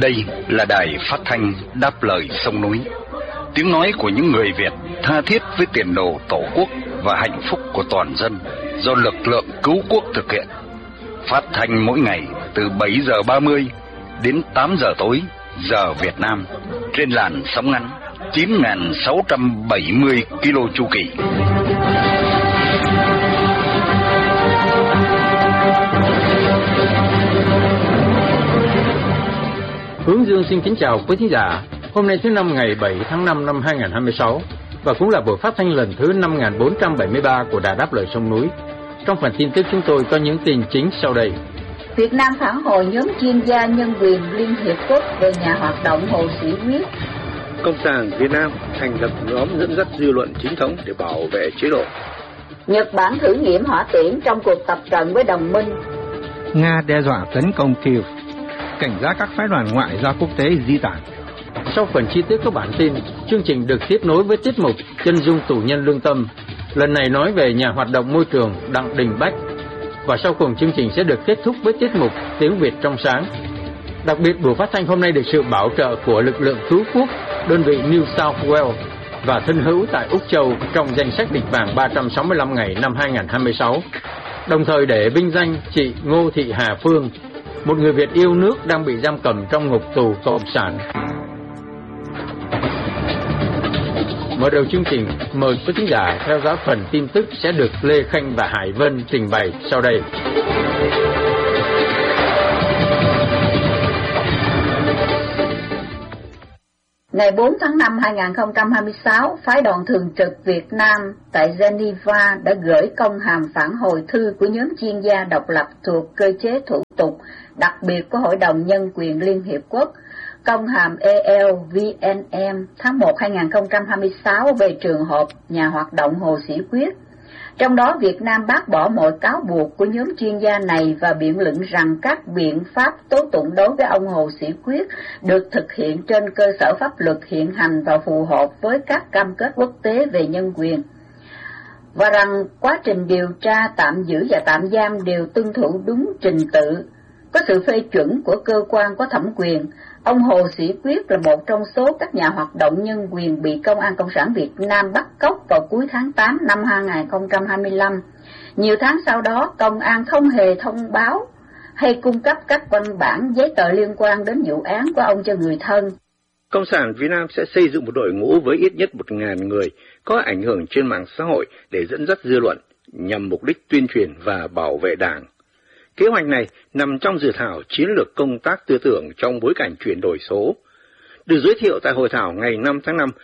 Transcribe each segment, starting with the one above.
Đây là đài phát thanh Đáp Lời Sông Núi, tiếng nói của những người Việt tha thiết với tiền đồ Tổ quốc và hạnh phúc của toàn dân, do lực lượng cứu quốc thực hiện. Phát thanh mỗi ngày từ 7 giờ 30 đến 8 giờ tối giờ Việt Nam trên làn sóng ngắn 9.670 km chu kỳ. Hướng Dương xin kính chào quý thính giả. Hôm nay thứ năm ngày 7 tháng 5 năm 2026 và cũng là buổi phát thanh lần thứ 5473 của Đài Đáp Lời Sông Núi. Trong phần tin tức chúng tôi có những tin chính sau đây. Việt Nam phản hồi nhóm chuyên gia nhân quyền Liên Hiệp Quốc về nhà hoạt động Hồ Sĩ Quyết. Cộng sản Việt Nam thành lập nhóm dẫn dắt dư luận chính thống để bảo vệ chế độ. Nhật Bản thử nghiệm hỏa tiễn trong cuộc tập trận với đồng minh. Nga đe dọa tấn công Kyiv, cảnh giác các phái đoàn ngoại giao quốc tế di tản. Sau phần chi tiết các bản tin, chương trình được tiếp nối với tiết mục Chân dung tù nhân lương tâm. Lần này nói về nhà hoạt động môi trường Đặng Đình Bách. Và sau cùng chương trình sẽ được kết thúc với tiết mục Tiếng Việt trong sáng. Đặc biệt buổi phát thanh hôm nay được sự bảo trợ của lực lượng cứu quốc, đơn vị New South Wales và thân hữu tại Úc Châu trong danh sách địch vàng 365 ngày năm 2026. Đồng thời để vinh danh chị Ngô Thị Hà Phương, một người Việt yêu nước đang bị giam cầm trong ngục tù cộng sản. Mở đầu chương trình, mời quý khán giả theo dõi phần tin tức sẽ được Lê Khanh và Hải Vân trình bày sau đây. Ngày 4 tháng 5 2026, phái đoàn thường trực Việt Nam tại Geneva đã gửi công hàm phản hồi thư của nhóm chuyên gia độc lập thuộc cơ chế thủ tục đặc biệt của Hội đồng Nhân quyền Liên Hiệp Quốc, công hàm ELVNM tháng 1 2026 về trường hợp nhà hoạt động Hồ Sĩ Quyết. Trong đó, Việt Nam bác bỏ mọi cáo buộc của nhóm chuyên gia này và biện luận rằng các biện pháp tố tụng đối với ông Hồ Sĩ Quyết được thực hiện trên cơ sở pháp luật hiện hành và phù hợp với các cam kết quốc tế về nhân quyền, và rằng quá trình điều tra, tạm giữ và tạm giam đều tuân thủ đúng trình tự, có sự phê chuẩn của cơ quan có thẩm quyền. Ông Hồ Sĩ Quyết là một trong số các nhà hoạt động nhân quyền bị Công an Cộng sản Việt Nam bắt cóc vào cuối tháng 8 năm 2025. Nhiều tháng sau đó, công an không hề thông báo hay cung cấp các văn bản, giấy tờ liên quan đến vụ án của ông cho người thân. Cộng sản Việt Nam sẽ xây dựng một đội ngũ với ít nhất 1.000 người có ảnh hưởng trên mạng xã hội để dẫn dắt dư luận nhằm mục đích tuyên truyền và bảo vệ Đảng. Kế hoạch này nằm trong dự thảo chiến lược công tác tư tưởng trong bối cảnh chuyển đổi số, được giới thiệu tại hội thảo ngày 5 tháng 5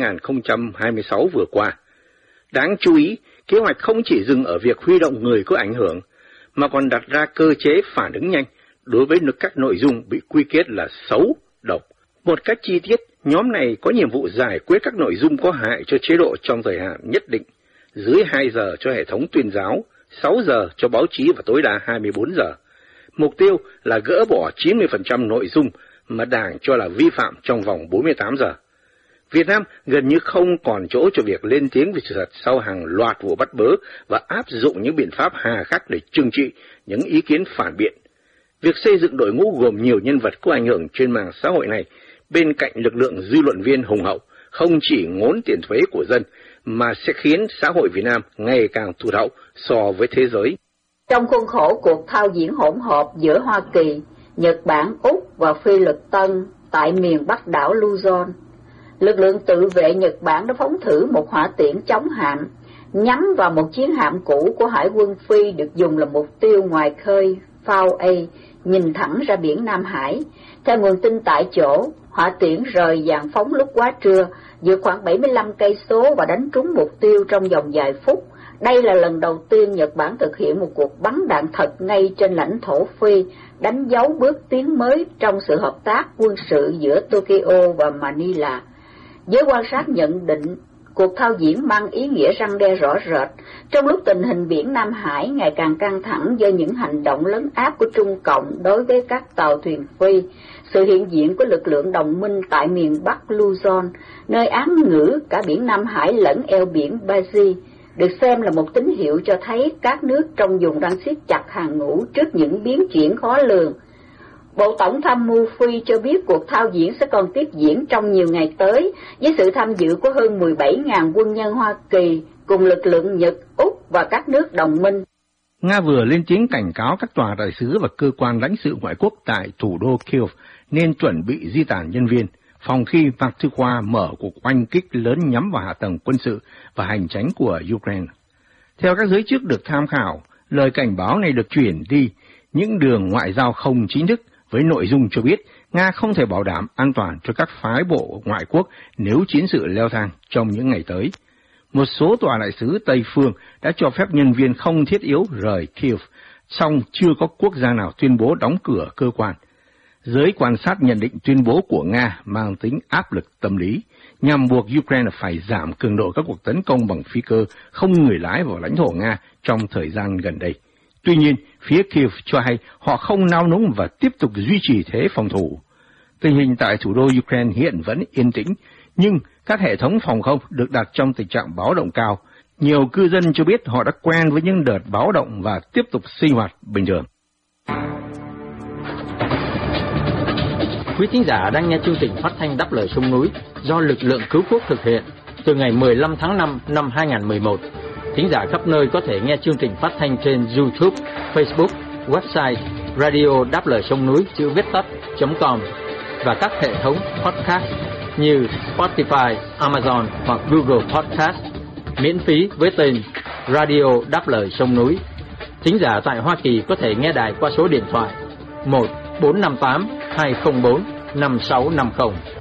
2026 vừa qua. Đáng chú ý, kế hoạch không chỉ dừng ở việc huy động người có ảnh hưởng, mà còn đặt ra cơ chế phản ứng nhanh đối với các nội dung bị quy kết là xấu, độc. Một cách chi tiết, nhóm này có nhiệm vụ giải quyết các nội dung có hại cho chế độ trong thời hạn nhất định, dưới 2 giờ cho hệ thống tuyên giáo, 6 giờ cho báo chí và tối đa 24 giờ. Mục tiêu là gỡ bỏ 90% nội dung mà Đảng cho là vi phạm trong vòng 48 giờ. Việt Nam gần như không còn chỗ cho việc lên tiếng về sự thật sau hàng loạt vụ bắt bớ và áp dụng những biện pháp hà khắc để trừng trị những ý kiến phản biện. Việc xây dựng đội ngũ gồm nhiều nhân vật có ảnh hưởng trên mạng xã hội này, bên cạnh lực lượng dư luận viên hùng hậu, không chỉ ngốn tiền thuế của dân, mà sẽ khiến xã hội Việt Nam ngày càng tụt hậu so với thế giới. Trong khuôn khổ cuộc thao diễn hỗn hợp giữa Hoa Kỳ, Nhật Bản, Úc và Phi Luật Tân tại miền Bắc đảo Luzon, lực lượng tự vệ Nhật Bản đã phóng thử một hỏa tiễn chống hạm nhắm vào một chiến hạm cũ của Hải quân Phi được dùng làm mục tiêu ngoài khơi Phao A, nhìn thẳng ra biển Nam Hải. Theo nguồn tin tại chỗ, hỏa tiễn rời dạng phóng lúc quá trưa, vượt khoảng 75 cây số và đánh trúng mục tiêu trong vòng vài phút. Đây là lần đầu tiên Nhật Bản thực hiện một cuộc bắn đạn thật ngay trên lãnh thổ Phi, đánh dấu bước tiến mới trong sự hợp tác quân sự giữa Tokyo và Manila. Giới quan sát nhận định cuộc thao diễn mang ý nghĩa răn đe rõ rệt trong lúc tình hình biển Nam Hải ngày càng căng thẳng do những hành động lấn áp của Trung Cộng đối với các tàu thuyền Phi. Sự hiện diện của lực lượng đồng minh tại miền Bắc Luzon, nơi án ngữ cả biển Nam Hải lẫn eo biển Baji, được xem là một tín hiệu cho thấy các nước trong vùng đang siết chặt hàng ngũ trước những biến chuyển khó lường. Bộ Tổng tham mưu Phi cho biết cuộc thao diễn sẽ còn tiếp diễn trong nhiều ngày tới, với sự tham dự của hơn 17.000 quân nhân Hoa Kỳ cùng lực lượng Nhật, Úc và các nước đồng minh. Nga vừa lên tiếng cảnh cáo các tòa đại sứ và cơ quan lãnh sự ngoại quốc tại thủ đô Kyiv nên chuẩn bị di tản nhân viên, phòng khi Moscow mở cuộc oanh kích lớn nhắm vào hạ tầng quân sự và hành chánh của Ukraine. Theo các giới chức được tham khảo, lời cảnh báo này được chuyển đi những đường ngoại giao không chính thức với nội dung cho biết Nga không thể bảo đảm an toàn cho các phái bộ ngoại quốc nếu chiến sự leo thang trong những ngày tới. Một số tòa đại sứ Tây phương đã cho phép nhân viên không thiết yếu rời Kyiv, song chưa có quốc gia nào tuyên bố đóng cửa cơ quan. Giới quan sát nhận định tuyên bố của Nga mang tính áp lực tâm lý, nhằm buộc Ukraine phải giảm cường độ các cuộc tấn công bằng phi cơ không người lái vào lãnh thổ Nga trong thời gian gần đây. Tuy nhiên, phía Kyiv cho hay họ không nao núng và tiếp tục duy trì thế phòng thủ. Tình hình tại thủ đô Ukraine hiện vẫn yên tĩnh, nhưng các hệ thống phòng không được đặt trong tình trạng báo động cao. Nhiều cư dân cho biết họ đã quen với những đợt báo động và tiếp tục sinh hoạt bình thường. Quý thính giả đang nghe chương trình phát thanh Đáp Lời Sông Núi do lực lượng cứu quốc thực hiện từ ngày 15 tháng 5 năm 2011. Thính giả khắp nơi có thể nghe chương trình phát thanh trên YouTube, Facebook, website radio đáp lời sông núi chữ viết tắt.com và các hệ thống podcast như Spotify, Amazon hoặc Google Podcast, miễn phí với tên Radio Đáp Lời Sông Núi. Thính giả tại Hoa Kỳ có thể nghe đài qua số điện thoại 1-458-204-5650.